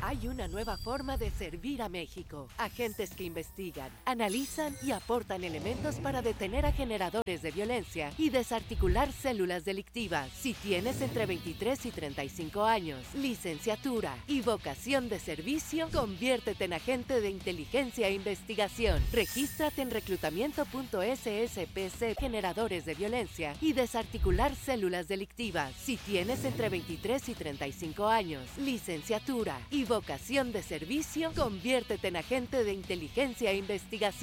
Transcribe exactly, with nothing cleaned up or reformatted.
Hay una nueva forma de servir a México. Agentes que investigan, analizan y aportan elementos para detener a generadores de violencia y desarticular células delictivas. Si tienes entre veintitrés y treinta y cinco años, licenciatura y vocación de servicio, conviértete en agente de inteligencia e investigación. Regístrate en reclutamiento punto s s p c. Generadores de violencia y desarticular células delictivas. Si tienes entre veintitrés y treinta y cinco años, licenciatura y vocación de servicio, conviértete en agente de inteligencia e investigación.